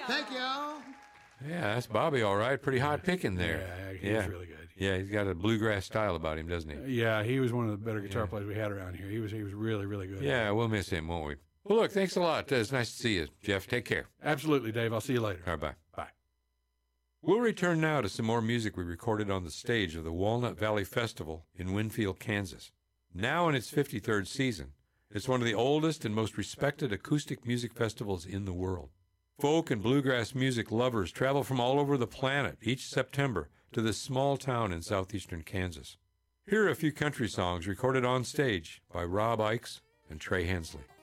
Thank you. Yeah, that's Bobby, all right. Pretty hot picking there. Yeah, he's really good. Yeah, he's got a bluegrass style about him, doesn't he? Yeah, he was one of the better guitar players we had around here. He was really, really good. Yeah, we'll miss him, won't we? Well, look, thanks a lot. It's nice to see you, Jeff. Take care. Absolutely, Dave. I'll see you later. All right, bye. Bye. We'll return now to some more music we recorded on the stage of the Walnut Valley Festival in Winfield, Kansas. Now in its 53rd season, it's one of the oldest and most respected acoustic music festivals in the world. Folk and bluegrass music lovers travel from all over the planet each September to this small town in southeastern Kansas. Here are a few country songs recorded on stage by Rob Ickes and Trey Hensley.